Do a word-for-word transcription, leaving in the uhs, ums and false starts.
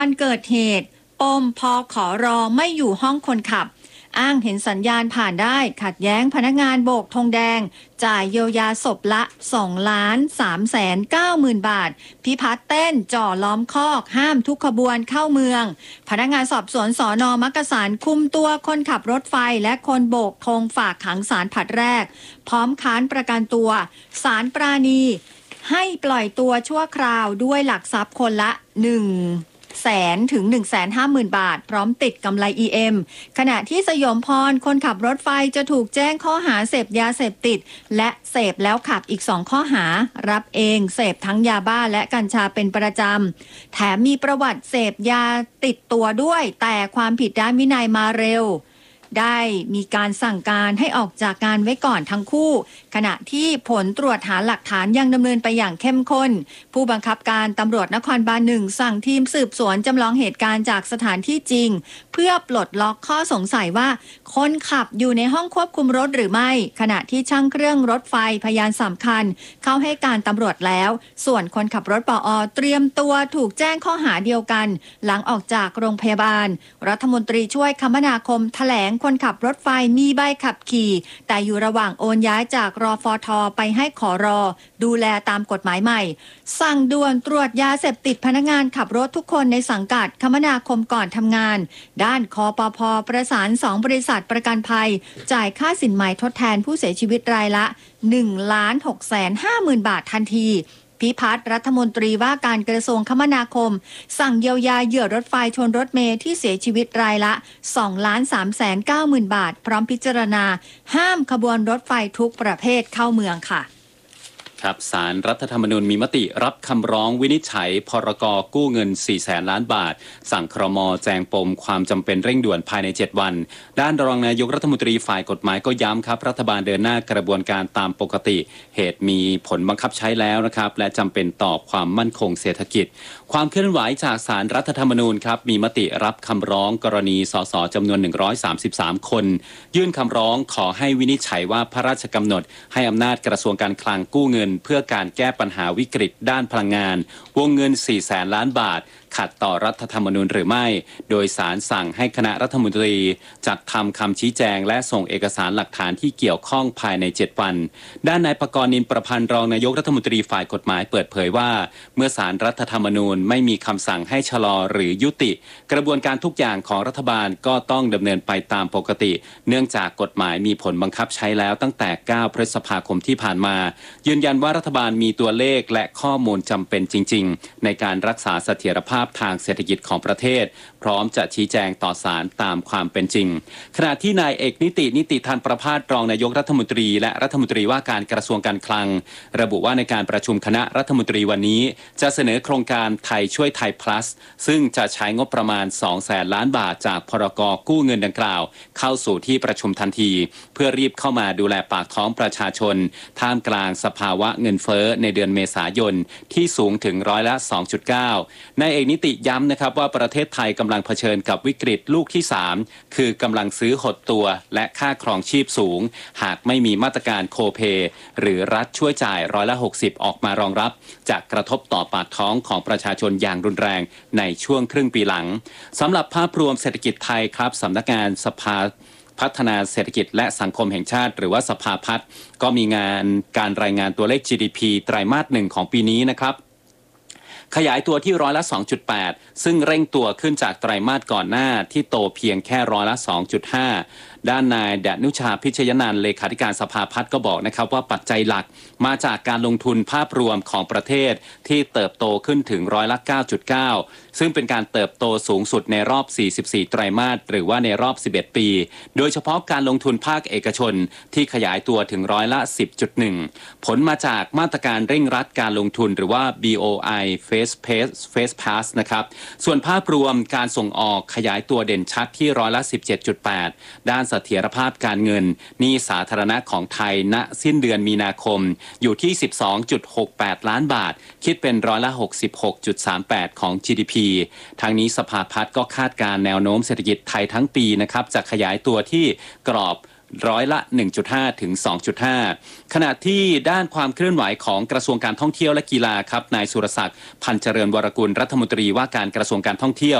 วันเกิดเหตุปมพอขอรอไม่อยู่ห้องคนขับอ้างเห็นสัญญาณผ่านได้ขัดแย้งพนักงานโบกธงแดงจ่ายเยียวยาศพละสองล้านสามแสนเก้าหมื่นบาทพิพัฒน์เต้นจ่อล้อมคอกห้ามทุกขบวนเข้าเมืองพนักงานสอบสวนสน.มักกะสันคุมตัวคนขับรถไฟและคนโบกธงฝากขังศาลผลัดแรกพร้อมค้านประกันตัวศาลปราณีให้ปล่อยตัวชั่วคราวด้วยหลักทรัพย์คนละหนึ่งแสนถึง หนึ่งแสนห้าหมื่น บาทพร้อมติดกำไร อี เอ็ม ขณะที่สยมพรคนขับรถไฟจะถูกแจ้งข้อหาเสพยาเสพติดและเสพแล้วขับอีกสองข้อหารับเองเสพทั้งยาบ้าและกัญชาเป็นประจำแถมมีประวัติเสพยาติดตัวด้วยแต่ความผิดด้านวินัยมาเร็วได้มีการสั่งการให้ออกจากงานไว้ก่อนทั้งคู่ขณะที่ผลตรวจหาหลักฐานยังดำเนินไปอย่างเข้มข้นผู้บังคับการตำรวจนครบาลหนึ่งสั่งทีมสืบสวนจำลองเหตุการณ์จากสถานที่จริงเพื่อปลดล็อกข้อสงสัยว่าคนขับอยู่ในห้องควบคุมรถหรือไม่ขณะที่ช่างเครื่องรถไฟพยานสำคัญเข้าให้การตำรวจแล้วส่วนคนขับรถปอ.เตรียมตัวถูกแจ้งข้อหาเดียวกันหลังออกจากโรงพยาบาลรัฐมนตรีช่วยคมนาคมแถลงคนขับรถไฟมีใบขับขี่แต่อยู่ระหว่างโอนย้ายจากรฟท.ไปให้ขอรอดูแลตามกฎหมายใหม่สั่งด่วนตรวจยาเสพติดพนักงานขับรถทุกคนในสังกัดคมนาคมก่อนทำงานด้านคปภ.ประสานสองบริษัทประกันภัยจ่ายค่าสินไหมทดแทนผู้เสียชีวิตรายละ หนึ่งล้านหกแสนห้าหมื่น บาททันทีพิพัฒน์รัฐมนตรีว่าการกระทรวงคมนาคมสั่งเยียวยาเหยื่อรถไฟชนรถเมล์ที่เสียชีวิตรายละ สองล้านสามแสนเก้าหมื่น บาทพร้อมพิจารณาห้ามขบวนรถไฟทุกประเภทเข้าเมืองค่ะครับศาลรัฐธรรมนูญมีมติรับคำร้องวินิจฉัยพรก.กู้เงินสี่แสนล้านบาทสั่งครม.แจงปมความจำเป็นเร่งด่วนภายในเจ็ดวันด้านรองนายกรัฐมนตรีฝ่ายกฎหมายก็ย้ำครับรัฐบาลเดินหน้ากระบวนการตามปกติเหตุมีผลบังคับใช้แล้วนะครับและจำเป็นต่อความมั่นคงเศรษฐกิจความเคลื่อนไหวจากศาลรัฐธรรมนูญครับมีมติรับคำร้องกรณีสสจำนวนหนึ่งร้อยสามสิบสามคนยื่นคำร้องขอให้วินิจฉัยว่าพระราชกำหนดให้อำนาจกระทรวงการคลังกู้เงินเพื่อการแก้ปัญหาวิกฤตด้านพลังงานวงเงินสี่แสนล้านบาทขัดต่อรัฐธรรมนูญหรือไม่โดยศาลสั่งให้คณะรัฐมนตรีจัดทำคำชี้แจงและส่งเอกสารหลักฐานที่เกี่ยวข้องภายในเจ็ดวันด้านนายปกรณ์นินประพันธ์รองนายกรัฐมนตรีฝ่ายกฎหมายเปิดเผยว่าเมื่อศาลรัฐธรรมนูญไม่มีคำสั่งให้ชะลอหรือยุติกระบวนการทุกอย่างของรัฐบาลก็ต้องดำเนินไปตามปกติเนื่องจากกฎหมายมีผลบังคับใช้แล้วตั้งแต่เก้าพฤษภาคมที่ผ่านมายืนยันว่ารัฐบาลมีตัวเลขและข้อมูลจำเป็นจริงๆในการรักษาเสถียรภาพทางเศรษฐกิจของประเทศพร้อมจะชี้แจงต่อศาลตามความเป็นจริงขณะที่นายเอกนิตินิติธันประภาสรองนายกรัฐมนตรีและรัฐมนตรีว่าการกระทรวงการคลังระบุว่าในการประชุมคณะรัฐมนตรีวันนี้จะเสนอโครงการไทยช่วยไทย plus ซึ่งจะใช้งบประมาณสองแสนล้านบาทจากพรก.กู้เงินดังกล่าวเข้าสู่ที่ประชุมทันทีเพื่อรีบเข้ามาดูแลปากท้องประชาชนท่ามกลางสภาวะเงินเฟ้อในเดือนเมษายนที่สูงถึงร้อยละ สองจุดเก้านายเอกนิติย้ำนะครับว่าประเทศไทยกำลังเผชิญกับวิกฤตลูกที่สามคือกำลังซื้อหดตัวและค่าครองชีพสูงหากไม่มีมาตรการโคเพหรือรัฐช่วยจ่ายร้อยละหกสิบออกมารองรับจะกระทบต่อปากท้องของประชาชนอย่างรุนแรงในช่วงครึ่งปีหลังสำหรับภาพรวมเศรษฐกิจไทยครับสำนักงานสภาพัฒนาเศรษฐกิจและสังคมแห่งชาติหรือว่าสภาพัฒน์ก็มีงานการรายงานตัวเลข จี ดี พี ไตรมาสหนึ่งของปีนี้นะครับขยายตัวที่ร้อยละ สองจุดแปด ซึ่งเร่งตัวขึ้นจากไตรมาสก่อนหน้าที่โตเพียงแค่ร้อยละ สองจุดห้า ด้านนายดนุชาพิชยนันท์เลขาธิการสภาพัฒน์ก็บอกนะครับว่าปัจจัยหลักมาจากการลงทุนภาพรวมของประเทศที่เติบโตขึ้นถึงร้อยละ เก้าจุดเก้า ซึ่งเป็นการเติบโตสูงสุดในรอบ สี่สิบสี่ ไตรมาสหรือว่าในรอบ สิบเอ็ด ปี โดยเฉพาะการลงทุนภาคเอกชนที่ขยายตัวถึงร้อยละ สิบจุดหนึ่ง ผลมาจากมาตรการเร่งรัดการลงทุนหรือว่า บี โอ ไอ Face Pass Face Pass นะครับส่วนภาพรวมการส่งออกขยายตัวเด่นชัดที่ร้อยละ สิบเจ็ดจุดแปด ด้านเสถียรภาพการเงินหนี้สาธารณะของไทยณสิ้นเดือนมีนาคมอยู่ที่ สิบสองจุดหกแปด ล้านบาทคิดเป็นร้อยละ หกสิบหกจุดสามแปด ของ จี ดี พี ทางนี้สภาพัฒน์ก็คาดการแนวโน้มเศรษฐกิจไทยทั้งปีนะครับจะขยายตัวที่กรอบร้อยละ หนึ่งจุดห้า ถึง สองจุดห้า ขณะที่ด้านความเคลื่อนไหวของกระทรวงการท่องเที่ยวและกีฬาครับนายสุรศักดิ์พันธ์เจริญวรกุลรัฐมนตรีว่าการกระทรวงการท่องเที่ยว